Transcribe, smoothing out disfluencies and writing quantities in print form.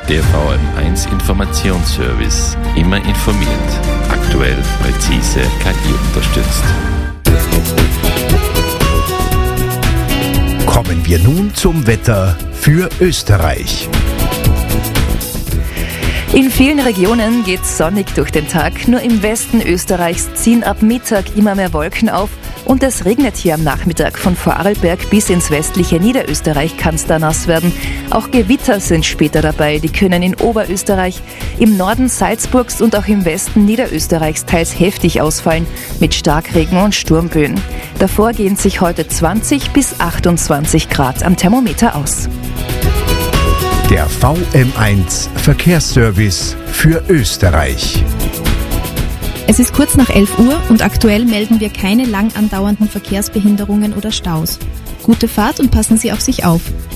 Der VM1 Informationsservice. Immer informiert. Aktuell, präzise, KI unterstützt. Kommen wir nun zum Wetter für Österreich. In vielen Regionen geht's sonnig durch den Tag. Nur im Westen Österreichs ziehen ab Mittag immer mehr Wolken auf und es regnet hier am Nachmittag. Von Vorarlberg bis ins westliche Niederösterreich kann's da nass werden. Auch Gewitter sind später dabei. Die können in Oberösterreich, im Norden Salzburgs und auch im Westen Niederösterreichs teils heftig ausfallen mit Starkregen und Sturmböen. Davor gehen sich heute 20 bis 28 Grad am Thermometer aus. Der VM1 Verkehrsservice für Österreich. Es ist kurz nach 11 Uhr und aktuell melden wir keine lang andauernden Verkehrsbehinderungen oder Staus. Gute Fahrt und passen Sie auf sich auf.